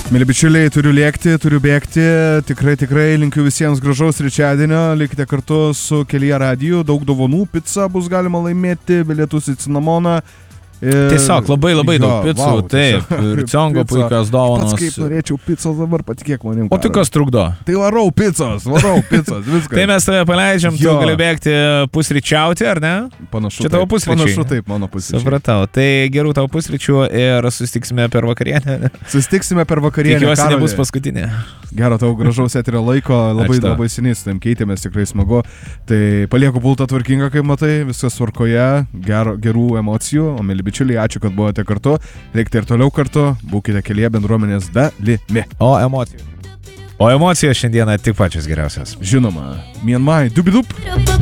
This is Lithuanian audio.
Mėly bičiuliai, turiu lėkti, turiu bėgti, tikrai linkiu visiems gražaus trečiadienio, likite kartu su Kelyje radiju, daug dovanų, pizza bus galima laimėti, bilietus į Cinamoną. Tiesiog labai daug picų, taip, ir ciongo puikios dovanos. Pats kaip norėčiau pizzos dabar, patikėk manim. O tai kas trukdo? Tai varau pizzos, viskas. Tai mes tave paleidžiam, tu gali bėgti pusryčiauti, ar ne? Panašu. Čia tavo pusryčiai. Panašu taip, mano pusryčiai. Supratau, tai gerų tavo pusryčių ir susitiksime per vakarienę. Tikiuosi nebus paskutinė. Gero tau gražaus eterio laiko, labai seniai su tam keitėmės, tikrai smagu. Tai palieku pultą tvarkingą, kaip matai, viskas tvarkoje, gerų emocijų, o mėly bičiuliai, ačiū, kad buvote kartu, reikite ir toliau kartu, būkite Kelyje bendruomenės dalimi. O emocijos šiandieną tik pačios geriausios. Žinoma, Mienmai, dubidup.